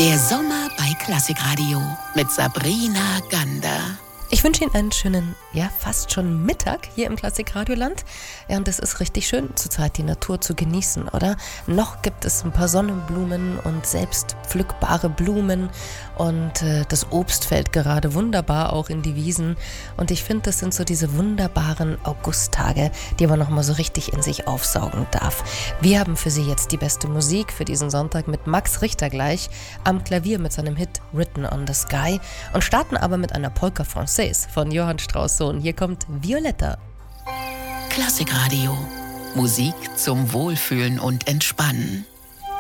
Der Sommer bei Klassikradio mit Sabrina Gander. Ich wünsche Ihnen einen schönen, fast schon Mittag hier im Klassikradioland. Ja, und es ist richtig schön, zurzeit die Natur zu genießen, oder? Noch gibt es ein paar Sonnenblumen und selbst pflückbare Blumen und das Obst fällt gerade wunderbar auch in die Wiesen. Und ich finde, das sind so diese wunderbaren Augusttage, die man nochmal so richtig in sich aufsaugen darf. Wir haben für Sie jetzt die beste Musik für diesen Sonntag mit Max Richter gleich am Klavier mit seinem Hit Written on the Sky und starten aber mit einer Polka Française von Johann Strauss Sohn. Hier kommt Violetta. Klassikradio. Musik zum Wohlfühlen und Entspannen.